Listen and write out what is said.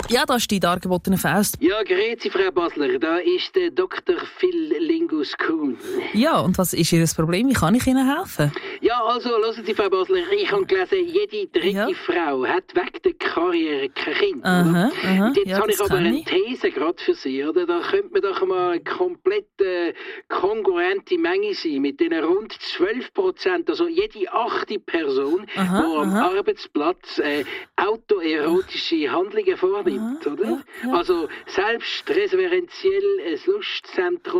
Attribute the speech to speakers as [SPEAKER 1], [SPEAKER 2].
[SPEAKER 1] Ja, da ist die dargebotene Faust.
[SPEAKER 2] Ja, grüezi, Frau Basler, da ist der Dr. Phil Lingus-Kuhn.
[SPEAKER 1] Ja, und was ist Ihr Problem? Wie kann ich Ihnen helfen?
[SPEAKER 2] Ja, also, hören Sie, Frau Basler, ich habe gelesen, jede dritte Frau hat wegen der Karriere kein Kind.
[SPEAKER 1] Aha.
[SPEAKER 2] Und jetzt
[SPEAKER 1] Ja,
[SPEAKER 2] habe ich
[SPEAKER 1] das
[SPEAKER 2] aber
[SPEAKER 1] kann
[SPEAKER 2] eine
[SPEAKER 1] ich.
[SPEAKER 2] These gerade für Sie, oder? Da könnte man doch mal eine komplett kongruente Menge sein mit den rund 12%, also jede 8. Person, die am Arbeitsplatz autoerotische Handlungen vornimmt, oder?
[SPEAKER 1] Ja.
[SPEAKER 2] Also selbst referenziell ein Lustzentrum